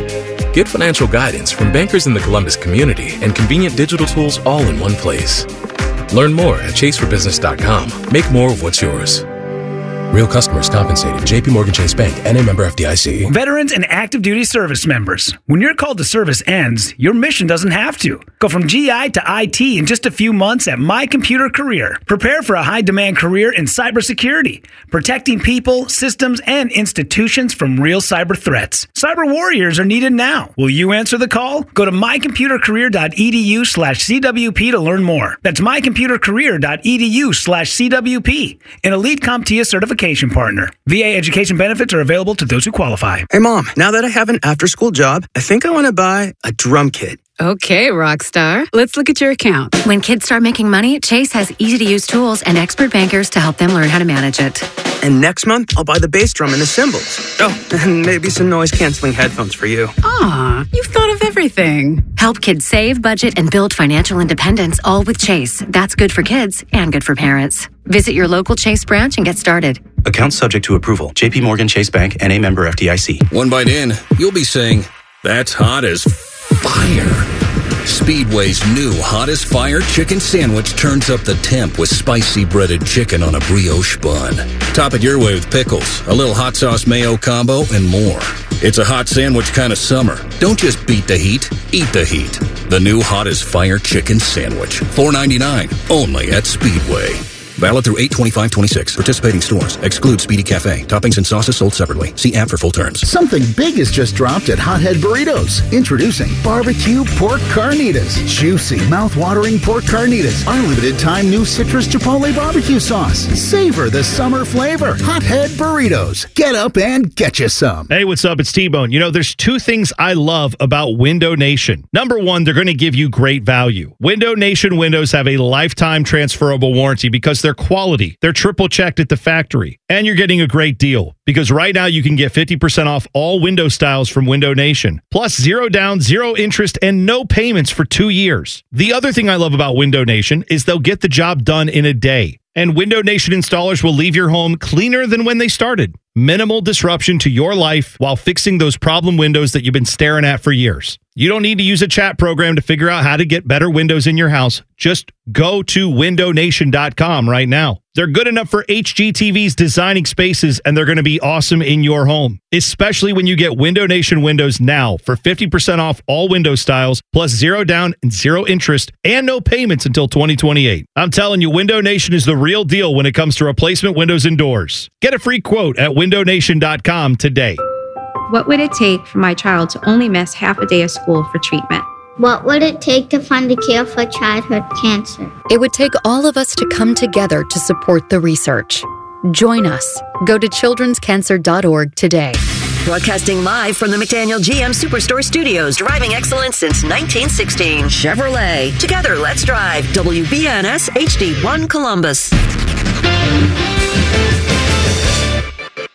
Get financial guidance from bankers in the Columbus community and convenient digital tools all in one place. Learn more at chase for business dot com. Make more of what's yours. Real customers compensated. J P Morgan Chase Bank, N A member F D I C. Veterans and active duty service members. When your call to service ends, your mission doesn't have to. Go from G I to I T in just a few months at My Computer Career. Prepare for a high-demand career in cybersecurity, protecting people, systems, and institutions from real cyber threats. Cyber warriors are needed now. Will you answer the call? Go to my computer career dot e d u slash c w p to learn more. That's my computer career dot e d u slash c w p. An elite CompTIA certification partner. V A education benefits are available to those who qualify. Hey, Mom, now that I have an after-school job, I think I want to buy a drum kit. Okay, Rockstar. Let's look at your account. When kids start making money, Chase has easy-to-use tools and expert bankers to help them learn how to manage it. And next month, I'll buy the bass drum and the cymbals. Oh, and maybe some noise-canceling headphones for you. Aw, you've thought of everything. Help kids save, budget, and build financial independence, all with Chase. That's good for kids and good for parents. Visit your local Chase branch and get started. Account subject to approval. J P Morgan Chase Bank, N A member F D I C. One bite in, you'll be saying, that's hot as fire. Speedway's new Hot as Fire chicken sandwich turns up the temp with spicy breaded chicken on a brioche bun. Top it your way with pickles, a little hot sauce mayo combo, and more. It's a hot sandwich kind of summer. Don't just beat the heat, eat the heat. The new Hot as Fire chicken sandwich. four ninety-nine, only at Speedway. Valid through eight twenty-five twenty-six. Participating stores. Exclude Speedy Cafe. Toppings and sauces sold separately. See app for full terms. Something big has just dropped at Hothead Burritos. Introducing barbecue pork carnitas. Juicy, mouth-watering pork carnitas. Our limited-time new citrus chipotle barbecue sauce. Savor the summer flavor. Hothead Burritos. Get up and get you some. Hey, what's up? It's T-Bone. You know, there's two things I love about Window Nation. Number one, they're going to give you great value. Window Nation windows have a lifetime transferable warranty because they're quality. They're triple checked at the factory. And you're getting a great deal because right now you can get fifty percent off all window styles from Window Nation. Plus zero down, zero interest, and no payments for two years. The other thing I love about Window Nation is they'll get the job done in a day. And Window Nation installers will leave your home cleaner than when they started. Minimal disruption to your life while fixing those problem windows that you've been staring at for years. You don't need to use a chat program to figure out how to get better windows in your house. Just go to window nation dot com right now. They're good enough for H G T V's designing spaces, and they're going to be awesome in your home, especially when you get Window Nation windows now for fifty percent off all window styles, plus zero down and zero interest, and no payments until twenty twenty-eight. I'm telling you, Window Nation is the real deal when it comes to replacement windows and doors. Get a free quote at window nation dot com today. What would it take for my child to only miss half a day of school for treatment? What would it take to fund a cure for childhood cancer? It would take all of us to come together to support the research. Join us. Go to children's cancer dot org today. Broadcasting live from the McDaniel G M Superstore Studios, driving excellence since nineteen sixteen. Chevrolet. Together, let's drive. W B N S H D one Columbus.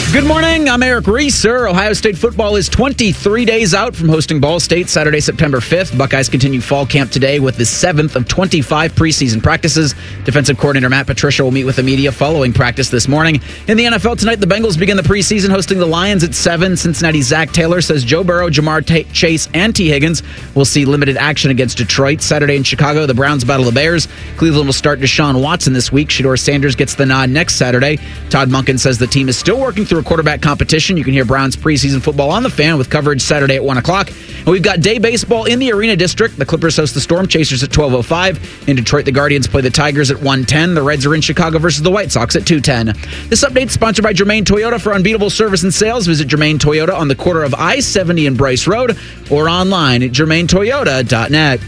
Good morning. I'm Eric Reeser. Ohio State football is twenty-three days out from hosting Ball State Saturday, September fifth. Buckeyes continue fall camp today with the seventh of twenty-five preseason practices. Defensive coordinator Matt Patricia will meet with the media following practice this morning. In the N F L tonight, the Bengals begin the preseason hosting the Lions at seven. Cincinnati's Zach Taylor says Joe Burrow, Jamar T- Chase, and T. Higgins will see limited action against Detroit. Saturday in Chicago, the Browns battle the Bears. Cleveland will start Deshaun Watson this week. Shedeur Sanders gets the nod next Saturday. Todd Monken says the team is still working through a quarterback competition. You can hear Browns preseason football on the Fan with coverage Saturday at one o'clock. And we've got day baseball in the Arena District. The Clippers host the Storm Chasers at twelve oh five. In Detroit, the Guardians play the Tigers at one ten. The Reds are in Chicago versus the White Sox at two ten. This update is sponsored by Germain Toyota. For unbeatable service and sales, visit Germain Toyota on the corner of I seventy and Bryce Road or online at germain toyota dot net.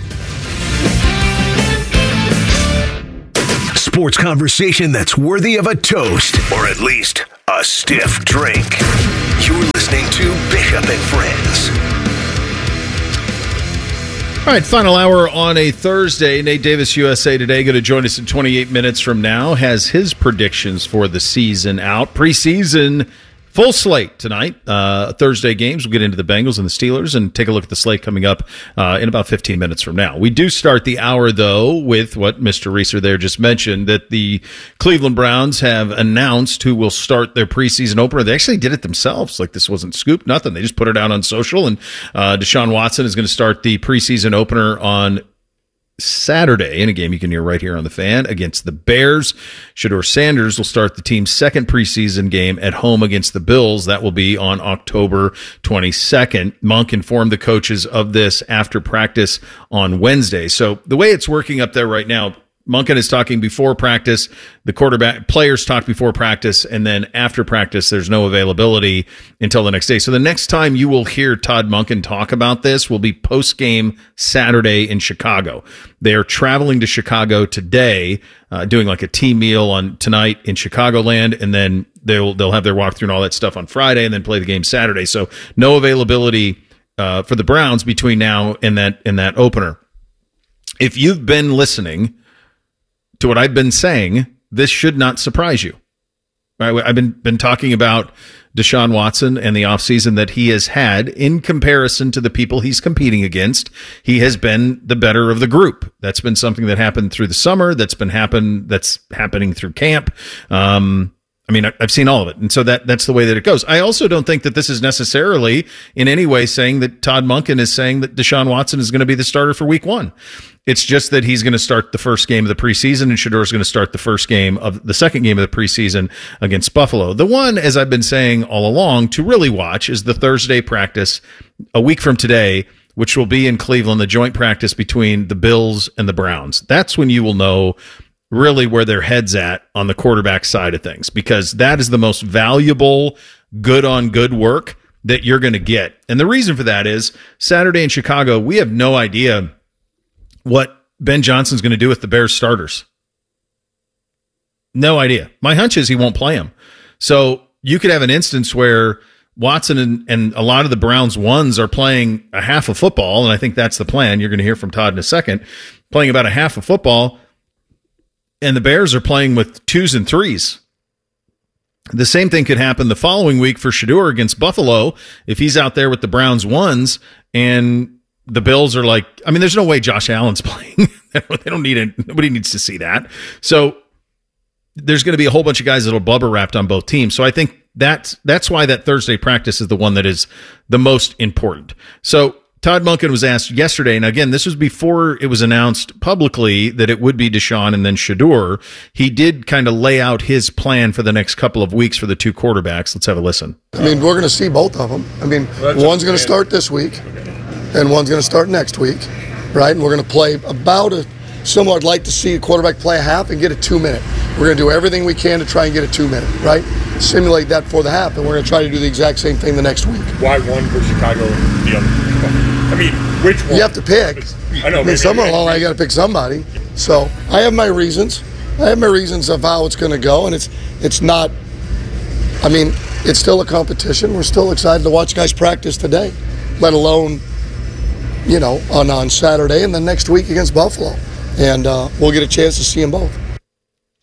Sports conversation that's worthy of a toast, or at least a stiff drink. You're listening to Bishop and Friends. All right, final hour on a Thursday. Nate Davis, U S A Today, going to join us in twenty-eight minutes from now. Has his predictions for the season out. Preseason full slate tonight. Uh, Thursday games. We'll get into the Bengals and the Steelers and take a look at the slate coming up uh, in about fifteen minutes from now. We do start the hour, though, with what Mister Reeser there just mentioned, that the Cleveland Browns have announced who will start their preseason opener. They actually did it themselves. Like, this wasn't scoop, nothing. They just put it out on social, and uh, Deshaun Watson is going to start the preseason opener on Saturday in a game you can hear right here on the Fan against the Bears. Shedeur Sanders will start the team's second preseason game at home against the Bills. That will be on October twenty-second. Monk informed the coaches of this after practice on Wednesday. So the way it's working up there right now, Monken is talking before practice. The quarterback players talk before practice, and then after practice, there's no availability until the next day. So the next time you will hear Todd Monken talk about this will be post-game Saturday in Chicago. They are traveling to Chicago today, uh, doing like a team meal on tonight in Chicagoland, and then they'll they'll have their walkthrough and all that stuff on Friday, and then play the game Saturday. So no availability uh, for the Browns between now and that and that opener. If you've been listening to what I've been saying, this should not surprise you. Right? I've been been talking about Deshaun Watson and the offseason that he has had in comparison to the people he's competing against. He has been the better of the group. That's been something that happened through the summer. That's been happen. That's happening through camp. Um, I mean, I've seen all of it. And so that that's the way that it goes. I also don't think that this is necessarily in any way saying that Todd Monken is saying that Deshaun Watson is going to be the starter for week one. It's just that he's going to start the first game of the preseason, and Shedeur is going to start the first game of the second game of the preseason against Buffalo. The one, as I've been saying all along, to really watch is the Thursday practice a week from today, which will be in Cleveland, the joint practice between the Bills and the Browns. That's when you will know really where their head's at on the quarterback side of things, because that is the most valuable good on good work that you're going to get. And the reason for that is Saturday in Chicago, we have no idea what Ben Johnson's going to do with the Bears starters. No idea. My hunch is he won't play them. So you could have an instance where Watson and, and a lot of the Browns ones are playing a half of football, and I think that's the plan. You're going to hear from Todd in a second, playing about a half of football, and the Bears are playing with twos and threes. The same thing could happen the following week for Shedeur against Buffalo if he's out there with the Browns ones and the Bills are like, I mean, there's no way Josh Allen's playing. They don't need it. Nobody needs to see that. So there's going to be a whole bunch of guys that will bubble wrapped on both teams. So I think that's, that's why that Thursday practice is the one that is the most important. So Todd Monken was asked yesterday, and again, this was before it was announced publicly that it would be Deshaun and then Shedeur. He did kind of lay out his plan for the next couple of weeks for the two quarterbacks. Let's have a listen. I mean, we're going to see both of them. I mean, well, one's going to start this week, and one's going to start next week, right? And we're going to play about a similar. I'd like to see a quarterback play a half and get a two-minute. We're going to do everything we can to try and get a two-minute, right? Simulate that for the half, and we're going to try to do the exact same thing the next week. Why one for Chicago and the other? I mean, which one? You have to pick. I know. I mean, somewhere along I got to pick somebody. So I have my reasons. I have my reasons of how it's going to go, and it's it's not. I mean, it's still a competition. We're still excited to watch guys practice today, let alone, you know, on on Saturday and then next week against Buffalo, and uh, we'll get a chance to see them both.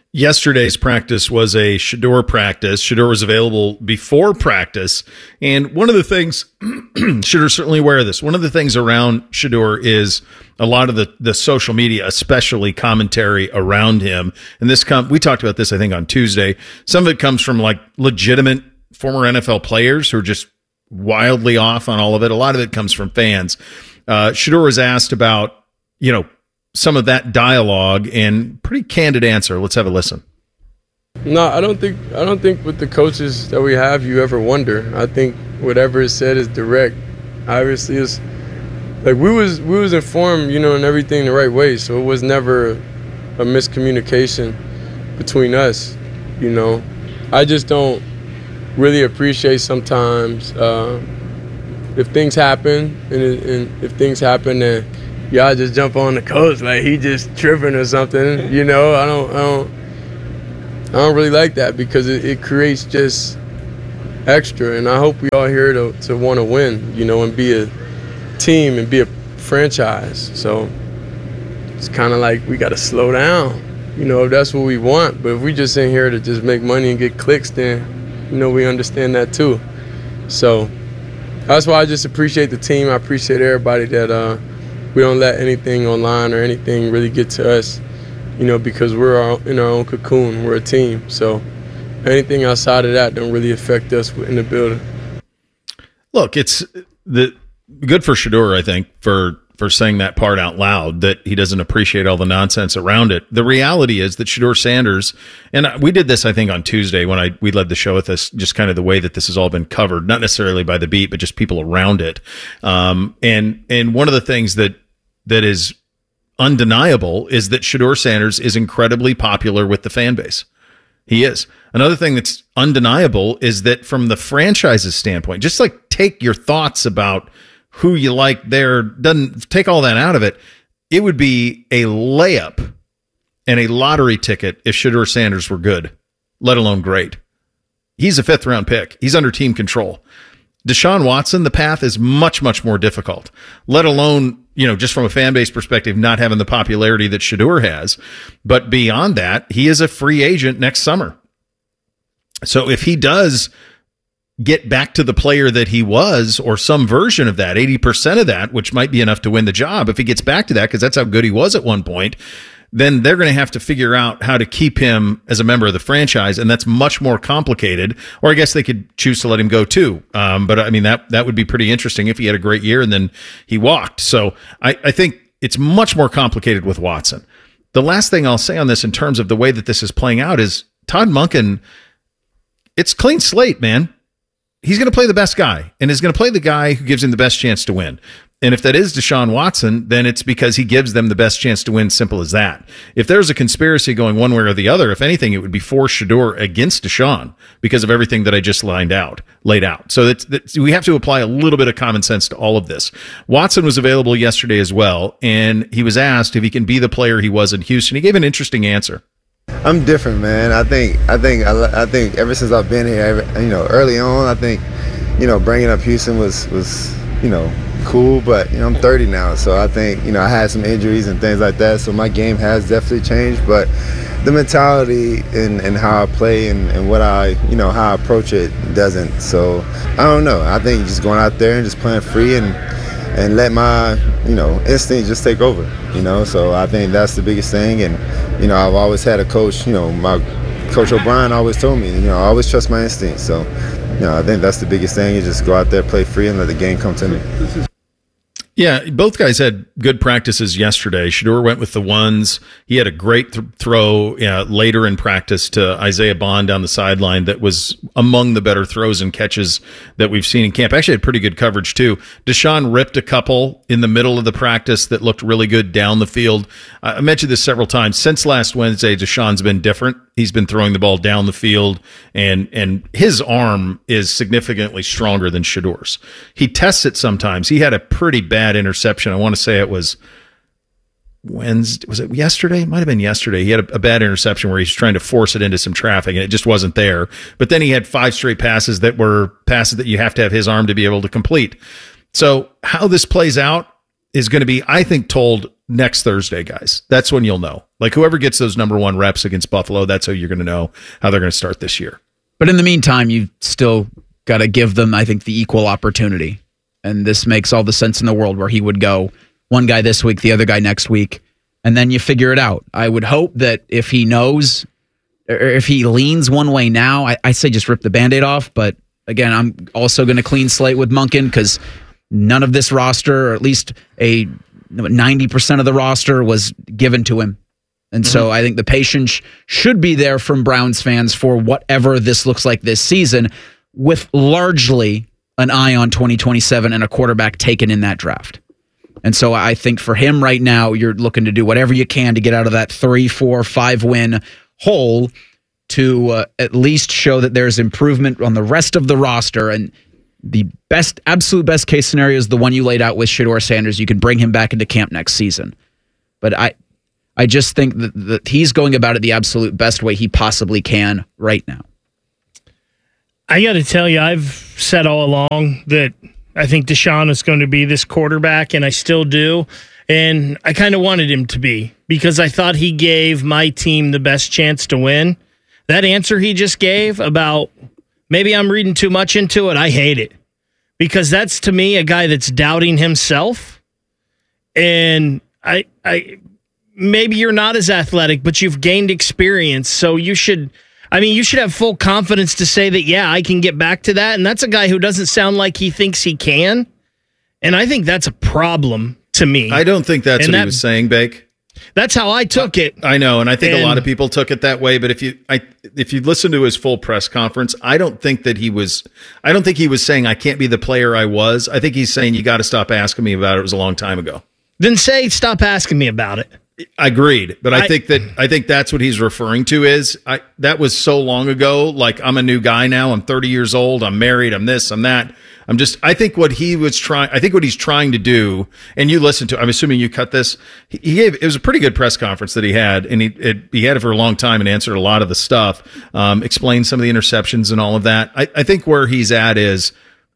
Yesterday's practice was a Shedeur practice. Shedeur was available before practice. And one of the things, Shedeur's certainly aware of this, one of the things around Shedeur is a lot of the, the social media, especially commentary around him. And this com- we talked about this, I think, on Tuesday. Some of it comes from like legitimate former N F L players who are just wildly off on all of it. A lot of it comes from fans. Uh, Shedeur was asked about, you know, some of that dialogue, and pretty candid answer. Let's have a listen. No, I don't think I don't think with the coaches that we have you ever wonder. I think whatever is said is direct. Obviously, it's like we was we was informed, you know, and everything the right way. So it was never a miscommunication between us. You know, I just don't really appreciate sometimes uh, if things happen, and, and if things happen and y'all just jump on the coach like he just tripping or something. You know, I don't, I don't, I don't really like that because it, it creates just extra. And I hope we all here to to want to win, you know, and be a team and be a franchise. So it's kind of like we got to slow down, you know, if that's what we want. But if we just in here to just make money and get clicks, then you know we understand that too. So that's why I just appreciate the team. I appreciate everybody that. Uh, We don't let anything online or anything really get to us, you know, because we're our, in our own cocoon. We're a team. So anything outside of that don't really affect us in the building. Look, it's the good for Shedeur, I think, for for saying that part out loud, that he doesn't appreciate all the nonsense around it. The reality is that Shedeur Sanders, and we did this, I think, on Tuesday when I we led the show with this, just kind of the way that this has all been covered, not necessarily by the beat, but just people around it. Um, and and one of the things that that is undeniable is that Shedeur Sanders is incredibly popular with the fan base. He is. Another thing that's undeniable is that from the franchise's standpoint, just like take your thoughts about who you like there, doesn't take all that out of it. It would be a layup and a lottery ticket if Shedeur Sanders were good, let alone great. He's a fifth round pick. He's under team control. Deshaun Watson, the path is much, much more difficult, let alone, you know, just from a fan base perspective, not having the popularity that Shedeur has. But beyond that, he is a free agent next summer. So if he does get back to the player that he was, or some version of that, eighty percent of that, which might be enough to win the job, if he gets back to that, because that's how good he was at one point, then they're going to have to figure out how to keep him as a member of the franchise, and that's much more complicated. Or I guess they could choose to let him go too. Um, but I mean, that that would be pretty interesting if he had a great year and then he walked. So I, I think it's much more complicated with Watson. The last thing I'll say on this in terms of the way that this is playing out is Todd Monken, it's clean slate, man. He's going to play the best guy, and is going to play the guy who gives him the best chance to win. And if that is Deshaun Watson, then it's because he gives them the best chance to win. Simple as that. If there's a conspiracy going one way or the other, if anything, it would be for Shedeur against Deshaun because of everything that I just lined out, laid out. So that's, that's, we have to apply a little bit of common sense to all of this. Watson was available yesterday as well, and he was asked if he can be the player he was in Houston. He gave an interesting answer. I'm different, man. I think, I think, I, I think ever since I've been here, you know, early on, I think, you know, bringing up Houston was, was, you know, cool. But you know, I'm thirty now, so I think, you know, I had some injuries and things like that. So my game has definitely changed, but the mentality and, and how I play and, and what I, you know, how I approach it doesn't. So I don't know. I think just going out there and just playing free and and let my, you know, instinct just take over, you know. So I think that's the biggest thing. And, you know, I've always had a coach, you know, my Coach O'Brien always told me, you know, I always trust my instincts. So, you know, I think that's the biggest thing, is just go out there, play free, and let the game come to me. Yeah, both guys had good practices yesterday. Shedeur went with the ones. He had a great th- throw uh, later in practice to Isaiah Bond down the sideline that was among the better throws and catches that we've seen in camp. Actually had pretty good coverage too. Deshaun ripped a couple in the middle of the practice that looked really good down the field. I mentioned this several times. Since last Wednesday, Deshaun's been different. He's been throwing the ball down the field, and and his arm is significantly stronger than Shedeur's. He tests it sometimes. He had a pretty bad interception. I want to say it was Wednesday. Was it yesterday? It might have been yesterday. He had a, a bad interception where he's trying to force it into some traffic, and it just wasn't there. But then he had five straight passes that were passes that you have to have his arm to be able to complete. So how this plays out is going to be, I think, told next Thursday, guys. That's when you'll know. Like whoever gets those number one reps against Buffalo, that's how you're going to know how they're going to start this year. But in the meantime, you've still got to give them, I think, the equal opportunity. And this makes all the sense in the world where he would go one guy this week, the other guy next week, and then you figure it out. I would hope that if he knows, or if he leans one way now, I, I say just rip the Band-Aid off. But again, I'm also going to clean slate with Monken because none of this roster, or at least a ninety percent of the roster, was given to him. And mm-hmm. so I think the patience should be there from Browns fans for whatever this looks like this season, with largely an eye on twenty twenty-seven and a quarterback taken in that draft. And so I think for him right now, you're looking to do whatever you can to get out of that three, four, five win hole to uh, at least show that there's improvement on the rest of the roster. And the best, absolute best case scenario is the one you laid out with Shedeur Sanders. You can bring him back into camp next season. But I, I just think that, that he's going about it the absolute best way he possibly can right now. I got to tell you, I've said all along that I think Deshaun is going to be this quarterback, and I still do. And I kind of wanted him to be because I thought he gave my team the best chance to win. That answer he just gave about maybe I'm reading too much into it, I hate it. Because that's, to me, a guy that's doubting himself. And I, I maybe you're not as athletic, but you've gained experience, so you should... I mean, you should have full confidence to say that, yeah, I can get back to that. And that's a guy who doesn't sound like he thinks he can. And I think that's a problem to me. I don't think that's and what that, he was saying, Bake. That's how I took it. I know, and I think and, a lot of people took it that way. But if you, I, if you listen to his full press conference, I don't think that he was. I don't think he was saying I can't be the player I was. I think he's saying you got to stop asking me about it. It was a long time ago. Then say stop asking me about it. Agreed, but I, I think that I think that's what he's referring to is I that was so long ago. Like I'm a new guy now. I'm thirty years old. I'm married. I'm this. I'm that. I'm just. I think what he was trying. I think what he's trying to do. And you listen to. I'm assuming you cut this. He, he gave. It was a pretty good press conference that he had, and he it, he had it for a long time and answered a lot of the stuff. Um, explained some of the interceptions and all of that. I, I think where he's at is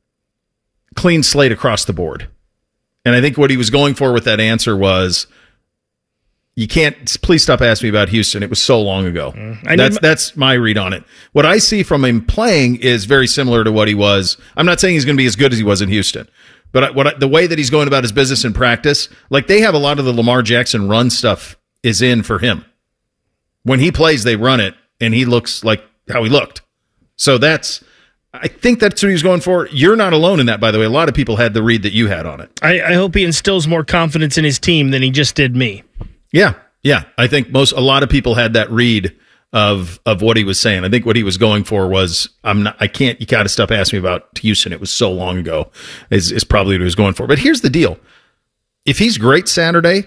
clean slate across the board, and I think what he was going for with that answer was. You can't, please stop asking me about Houston. It was so long ago. Mm, that's my, that's my read on it. What I see from him playing is very similar to what he was. I'm not saying he's going to be as good as he was in Houston, but what I, the way that he's going about his business in practice, like they have a lot of the Lamar Jackson run stuff is in for him. When he plays, they run it, and he looks like how he looked. So that's, I think that's what he was going for. You're not alone in that, by the way. A lot of people had the read that you had on it. I, I hope he instills more confidence in his team than he just did me. Yeah, yeah. I think most a lot of people had that read of of what he was saying. I think what he was going for was I'm not I can't you got to stop asking me about Houston. It was so long ago. Is is probably what he was going for. But here's the deal. If he's great Saturday,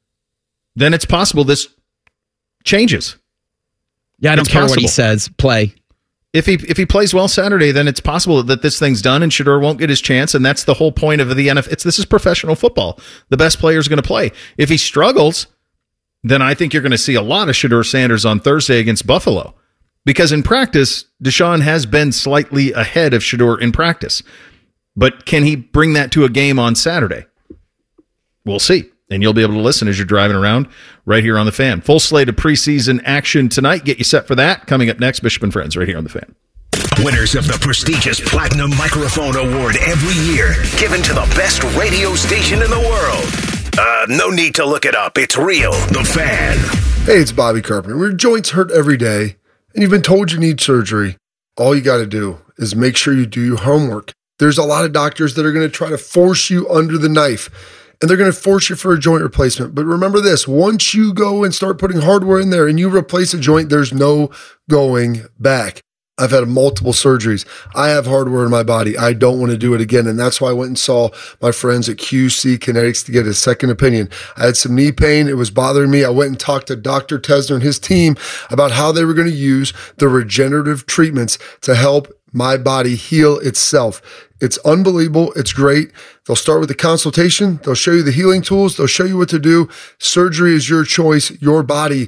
then it's possible this changes. Yeah, I don't it's care possible. what he says. Play. If he if he plays well Saturday, then it's possible that this thing's done and Shedeur won't get his chance, and that's the whole point of the N F L. It's this is professional football. The best player is going to play. If he struggles, then I think you're going to see a lot of Shedeur Sanders on Thursday against Buffalo. Because in practice, Deshaun has been slightly ahead of Shedeur in practice. But can he bring that to a game on Saturday? We'll see. And you'll be able to listen as you're driving around right here on The Fan. Full slate of preseason action tonight. Get you set for that. Coming up next, Bishop and Friends right here on The Fan. Winners of the prestigious Platinum Microphone Award every year, given to the best radio station in the world. Uh, no need to look it up. It's real. The Fan. Hey, it's Bobby Carpenter. Your joints hurt every day, and you've been told you need surgery. All you got to do is make sure you do your homework. There's a lot of doctors that are going to try to force you under the knife, and they're going to force you for a joint replacement. But remember this, once you go and start putting hardware in there and you replace a joint, there's no going back. I've had multiple surgeries. I have hardware in my body. I don't want to do it again. And that's why I went and saw my friends at Q C Kinetics to get a second opinion. I had some knee pain. It was bothering me. I went and talked to Doctor Tesner and his team about how they were going to use the regenerative treatments to help my body heal itself. It's unbelievable. It's great. They'll start with the consultation. They'll show you the healing tools. They'll show you what to do. Surgery is your choice, your body.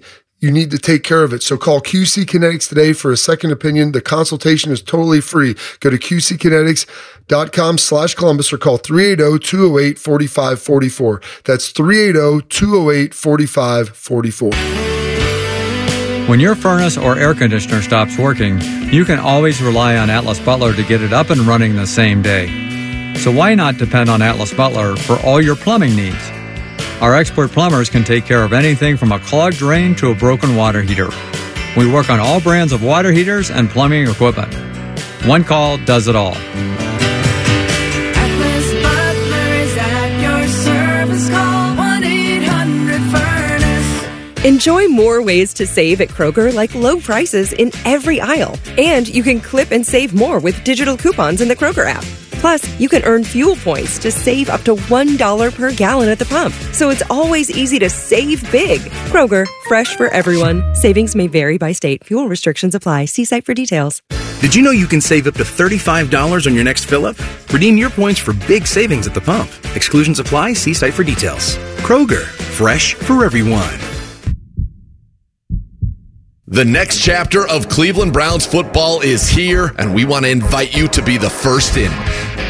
you need to take care of it. So call Q C Kinetics today for a second opinion. The consultation is totally free. Go to Q C Kinetics dot com slash Columbus or call three eight zero, two zero eight, four five four four. That's three eight zero, two zero eight, four five four four. When your furnace or air conditioner stops working, you can always rely on Atlas Butler to get it up and running the same day. So why not depend on Atlas Butler for all your plumbing needs? Our expert plumbers can take care of anything from a clogged drain to a broken water heater. We work on all brands of water heaters and plumbing equipment. One call does it all. Atlas Butler is at your service. Call one eight hundred furnace. Enjoy more ways to save at Kroger, like low prices in every aisle. And you can clip and save more with digital coupons in the Kroger app. Plus, you can earn fuel points to save up to one dollar per gallon at the pump. So it's always easy to save big. Kroger, fresh for everyone. Savings may vary by state. Fuel restrictions apply. See site for details. Did you know you can save up to thirty-five dollars on your next fill-up? Redeem your points for big savings at the pump. Exclusions apply. See site for details. Kroger, fresh for everyone. The next chapter of Cleveland Browns football is here, and we want to invite you to be the first in.